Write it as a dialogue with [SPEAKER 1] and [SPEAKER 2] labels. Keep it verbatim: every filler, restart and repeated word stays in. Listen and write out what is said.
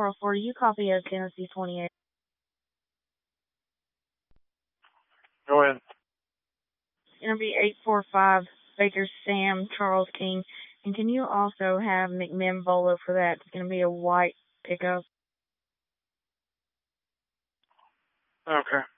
[SPEAKER 1] four oh four. You copy as Tennessee twenty-eight.
[SPEAKER 2] Go ahead.
[SPEAKER 1] It's going to be eight four five Baker Sam Charles King. And can you also have McMinn Volo for that? It's going to be a white pickup.
[SPEAKER 2] Okay.